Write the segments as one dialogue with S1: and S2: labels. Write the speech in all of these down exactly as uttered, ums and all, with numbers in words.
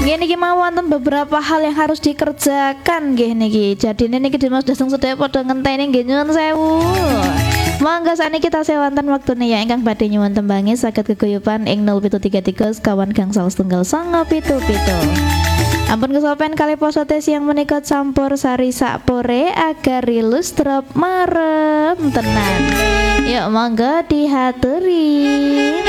S1: Nggih niki mau wonten beberapa hal yang harus dikerjakan nggih niki. Jadi niki Dimas Dasung sedaya padha ngenteni nggih nyuwun sewu. Monggo sakniki kita sewanten waktune ya ingkang badhe nyuwun tembange saged geguyupan ing nol pitu tiga tiga sekawan gangsal setunggal sanga pitu pitu. Ampun kesopen kali posote siang menika campur sari sakpore agar rilus drop marem tenan. Yuk monggo dihaturi.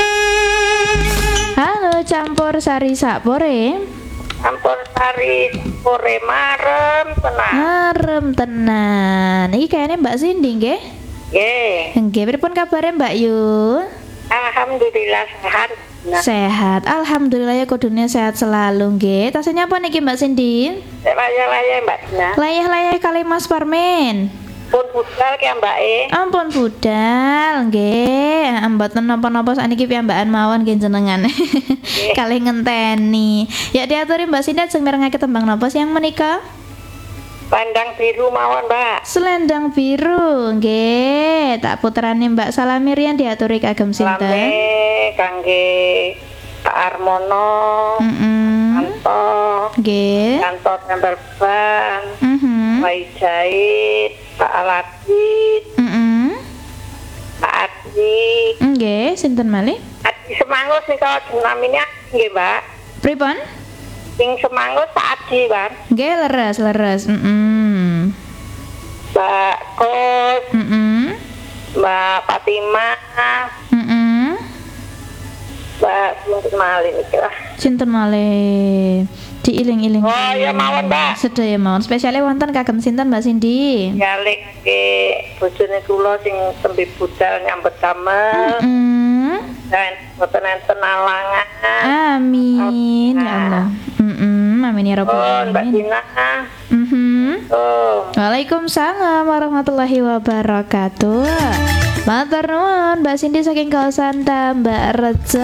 S1: Halo campur sari sakpore.
S2: Campur sari sore marem tenan.
S1: Marem tenan. Iki kayaknya Mbak Cindy nggih?
S2: Nggih.
S1: Nggih, pripun kabare Mbak Yu?
S2: Alhamdulillah sehat. Nah,
S1: Sehat. Alhamdulillah ya kudune sehat selalu nggih. Tasnya apa niki Mbak Cindy?
S2: laya-laya Mbak Dina.
S1: Layah-layah kali Mas Parmin.
S2: Pun budal ki Mbak E.
S1: Ampun budal nggih. Mboten napa-napa sakniki piyambakan mawon nggih jenengan. Kalih ngenteni. Ya diaturi Mbak Cindy ajeng mirengake tembang napa siang menika?
S2: Pandang biru mawon Mbak.
S1: Selendang biru nggih. Tak puterane Mbak Salamirian diaturi kagem sinten?
S2: Lame kangge Pak Armono.
S1: Heeh.
S2: Kanto.
S1: Nggih.
S2: Kantor tempel ban.
S1: Mhm.
S2: Pak Jahit, Pak Aladin,
S1: Mhm.
S2: Pak Adi.
S1: Nggih, sinten malih?
S2: Adi Semangus nih kalau namanya nggih Mbak.
S1: Pripun?
S2: Sing Semangus Pak Adi Mbak.
S1: Nggih, leres, leres. Heeh.
S2: Mbak Kos,
S1: Heeh.
S2: Mbak Fatimah,
S1: Heeh.
S2: Mbak Sinten Malih iki lah.
S1: Sinten malih? Diiling-iling.
S2: Oh ya mawon Mbak.
S1: Sedaya mawon. Spesiale wonten kagem sinten Mbak Cindy?
S2: Yalik ke bojone kula sing tembe budal nyambet damel
S1: Heeh.
S2: dan boten enten alangan.
S1: Amin ya Allah. Heeh. Amin ya rabbal
S2: Oh Mbak
S1: alamin.
S2: Dina.
S1: Mhm.
S2: Oh,
S1: Waalaikumsalam warahmatullahi wabarakatuh. Matur nuwun Mbak Cindy saking kawasan Tambak Rejo.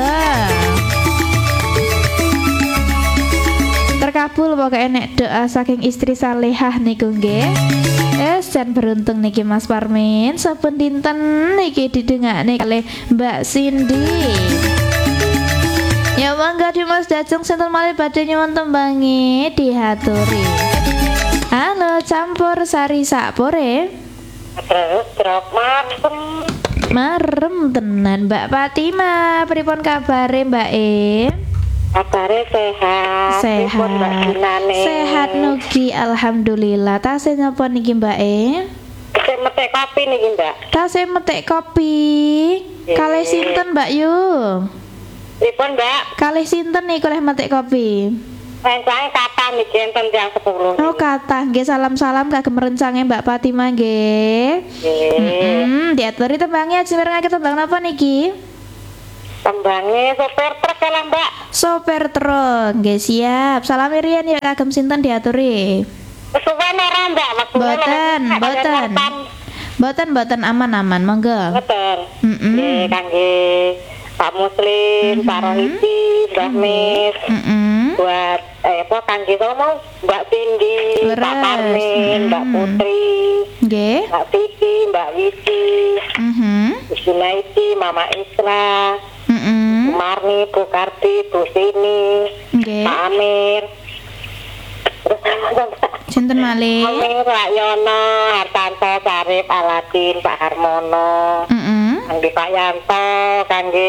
S1: Terkabul pokoknya nek doa saking istri salehah niku nggih. Es jan beruntung niki Mas Parmin saben dinten niki didengakne kalih Mbak Cindy. Ya mangga Dimas Dajeng sinten malih badhe nyuwun tembange dihaturi. Halo campur sari sakpore.
S2: terus drop marem.
S1: Marem tenan Mbak Fatima. Pripun kabare Mbak E?
S2: Kabare sehat. Pripun Mbak
S1: Sehat.
S2: Dinane?
S1: Sehat nugi alhamdulillah. Tasih napa niki Mbak E?
S2: Sing metek kopi niki Mbak.
S1: Tasih metek kopi.
S2: Eh.
S1: Kalih sinten Mbak Yu?
S2: Pripun Mbak?
S1: Kalih sinten nih kalih metek kopi?
S2: Rencane kapan niki enten jam sepuluh.
S1: Oh kathah nggih salam-salam kagem rencange Mbak Fatima nggih.
S2: Nggih.
S1: Hmm, diaturi tembange ajeng mirengake tembang napa niki?
S2: Tembange sopir truk ya lah Mbak.
S1: Sopir truk, nggih siap. Salam irian ya kagem sinten diaturi.
S2: Kesuwen ora Mbak? Maksudnya
S1: Boten,
S2: lho,
S1: boten.
S2: kalian
S1: Boten boten aman-aman, monggo.
S2: Boten.
S1: Mm-mm.
S2: Nggih kangge Pak Muslim, Pak Rohidi, Mbak Mis.
S1: Heeh.
S2: Buat eh apa kangge kalau mau Mbak Cindy, Pak
S1: Leres.
S2: Parmin, Mbak
S1: Mm.
S2: Putri,
S1: Nggih.
S2: Mbak Vicky, Mbak Widi,
S1: Mhm.
S2: Junaidi, Mama Isra,
S1: Mhm.
S2: Marni, Bu Karti, Bu Sini,
S1: Nggih.
S2: Pak Amir. Terus
S1: Sinten malih?
S2: Amir, Pak Yono, Hartanto, Sarip, Aladin, Pak Harmono,
S1: Heeh.
S2: kangge Pak Yanto, kangge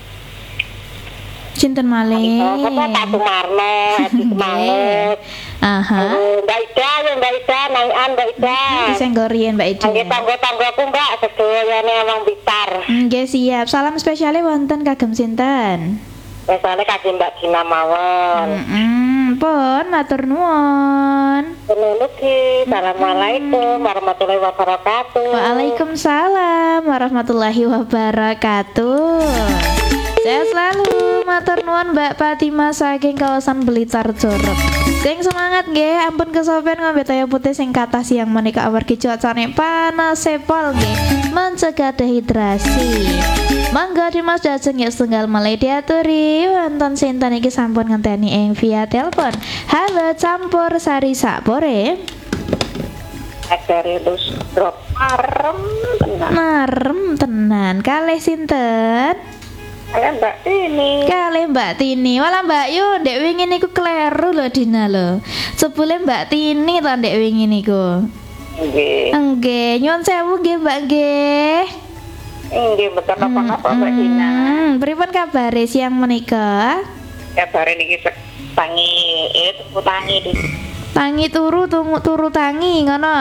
S1: Sinten malih?
S2: apa Pak Sumarno, Edi Semangut.
S1: Aha.
S2: Oh, Mbak Ida, ya Mbak Ida, Naian Mbak Ida.
S1: Disenggorian Mbak Edi.
S2: Kangge tangga-tanggaku Mbak, sedoyone Wong Blitar.
S1: Nggih siap. Salam spesiale wonten kagem sinten?
S2: Biasane kangge Mbak Dina mawon.
S1: Heeh. Pun matur nuwun.
S2: Penunuki, Assalamualaikum warahmatullahi wabarakatuh.
S1: Waalaikumsalam warahmatullahi wabarakatuh. Sehat selalu, matur nuwun Mbak Fatima saking kawasan Blitar Jorok. Sing semangat nggih, ampun kesopen ngombe toya putih sing kathah siang menika amargi cuacane panas sepol nggih, mencegah dehidrasi. Mangga Dimas Dajeng ya setunggal malih diaturi wonten sinten iki sampun ngenteni ing via telepon. Halo campur sari sakpore.
S2: Agare lus drop marem tenan.
S1: Marem tenan kalih sinten?
S2: Kalian Mbak Tini.
S1: Kali Mbak Tini, walah Mbak Yu, ndek wingi niku kleru lho Dina lho. Sebule Mbak Tini to ndek wingi niku.
S2: Nggih.
S1: Nggih, nyuwun sewu nggih Mbak nggih.
S2: Nggih, betul napa-napa Mbak Dina.
S1: Hmm, pripun kabare siang menika?
S2: Kabare niki sek tangi, eh tuku tangi di.
S1: Tangi turu tunggu turu tangi ngono.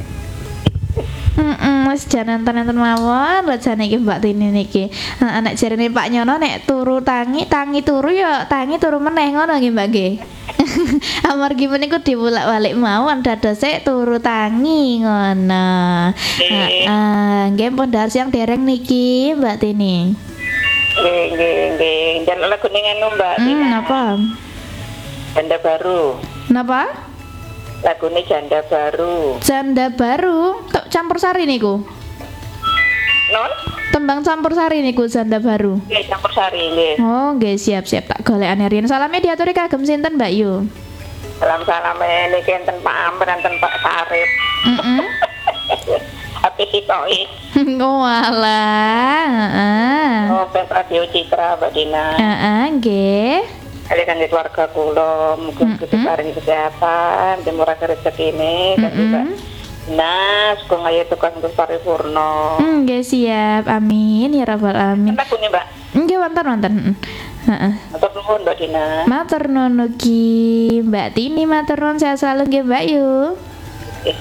S1: Heeh, wis jan enten-enten mawon rajane iki Mbak Tini niki. Heeh, nek jarene Pak Nyono nek turu tangi, tangi turu ya tangi turu meneh ngono nggih Mbak nggih. Amargi meniku diwolak-walik mawon dadose turu tangi ngono. Heeh, nggih pun dar siang dereng niki Mbak Tini.
S2: Nggih, nggih, nggih. Jan lagu ning anu Mbak
S1: Hmm,
S2: Dina.
S1: napa?
S2: Janda baru.
S1: Napa?
S2: Lagune janda baru.
S1: Janda baru, tok campur sari niku.
S2: Non?
S1: Tembang campur sari niku janda baru.
S2: Nggih, campur sari nggih.
S1: Oh, nggih siap-siap tak golekane riyen. Salame diaturi kagem sinten, Mbak Yu?
S2: Salam-salam niki enten Pak Amr, enten Pak Sarip.
S1: Heeh.
S2: Tapi sikoi.
S1: Oh alah, heeh.
S2: Oh, Pet Radio Citra Mbak Dina.
S1: Heeh, nggih.
S2: Kalian di keluarga kula, mungkin kita paring kesehatan, dan murah rezeki ini, dan juga nah, suka ngaya tukang untuk paripurno.
S1: Hmm, nggih siap. Amin ya rabbal alamin.
S2: Lagu nih Mbak,
S1: Nggih wonten wonten. Heeh.
S2: atau nuwun Mbak Dina.
S1: Matur nuwun ugi Mbak Tini, matur nuwun sehat selalu nggih Mbak Yu.
S2: Eh,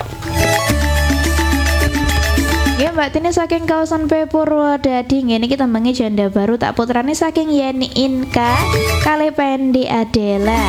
S1: Ya Mbak Tini saking kawasan P Purwodadi ngene iki tembange janda baru tak putrane saking Yeni Inka kali Pendi Adela.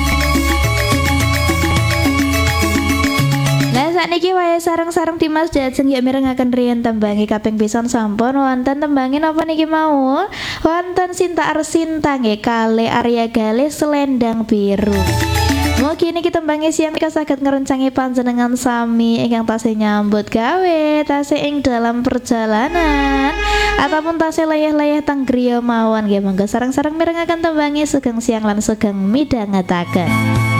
S1: Lah sakniki wae sareng-sareng Dimas Jajeng ya mirengaken riyen tembange kaping pisan sampun wonten tembange napa niki mau? Wonten Sinta Arsinta nggih kali Arya Galis Selendang Biru. Mugi niki tembange siang menika saged ngerencangi panjenengan sami ingkang tasih nyambut gawe, tasih ing dalam perjalanan ataupun tasih layah-layah teng griya mawon nggih monggo sareng-sareng mirengaken tembange sugeng siang lan sugeng midhangetaken.